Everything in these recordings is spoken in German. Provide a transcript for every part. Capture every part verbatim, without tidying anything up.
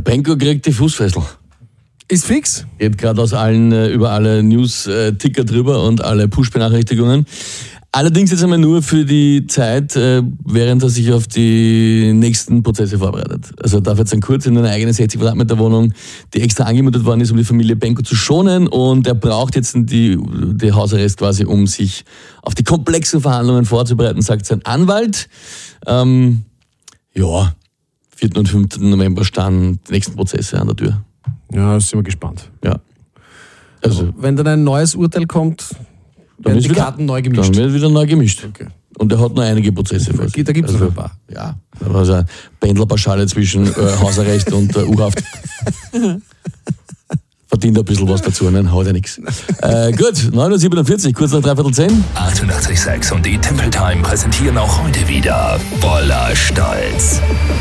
Benko kriegt die Fußfessel. Ist fix? Geht gerade aus allen, über alle News-Ticker drüber und alle Push-Benachrichtigungen. Allerdings jetzt einmal nur für die Zeit, während er sich auf die nächsten Prozesse vorbereitet. Also er darf jetzt dann kurz in eine eigene sechzig Quadratmeter Wohnung, die extra angemietet worden ist, um die Familie Benko zu schonen, und er braucht jetzt die, die Hausarrest quasi, um sich auf die komplexen Verhandlungen vorzubereiten, sagt sein Anwalt. Ähm, ja, vierten und fünften November stehen die nächsten Prozesse an der Tür. Ja, sind wir gespannt. Ja. Also, wenn dann ein neues Urteil kommt, dann werden die wieder, Karten neu gemischt. Dann wird wieder neu gemischt. Okay. Und er hat noch einige Prozesse vor sich. Da gibt es also, noch ein paar. Ja, da war so eine Pendlerpauschale zwischen äh, Hausarrest und äh, U-Haft. Verdient ein bisschen was dazu, nein, haut ja nichts. Äh, gut, neun Uhr siebenundvierzig, kurz nach dreiviertel zehn. achtundachtzig Komma sechs und die Temple Time präsentieren auch heute wieder voller Stolz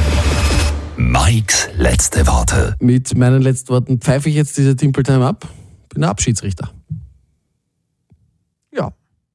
Mikes letzte Worte. Mit meinen letzten Worten pfeife ich jetzt diese Temple Time ab. Bin der Abschiedsrichter. Ja.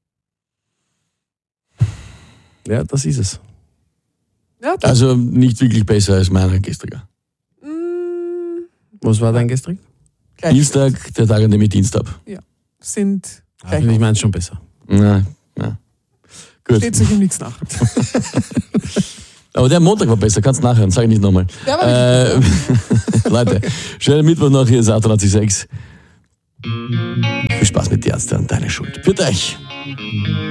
Ja, das ist es. Ja, das Also nicht wirklich besser als meiner gestriger. mm, Was war dein gestrig? gleich Dienstag, der Tag, an dem ich Dienst habe. sind Ja, gleich. finde ich meins schon besser. Nein, nein. Gut. Steht sich um nichts nach. Aber der Montag war besser, kannst nachhören, sag ich nicht nochmal. Der war Äh, Leute, schönen Mittwoch noch, hier ist achtundachtzig Komma sechs. Viel Spaß mit die Ärzte und deine Schuld. Für euch.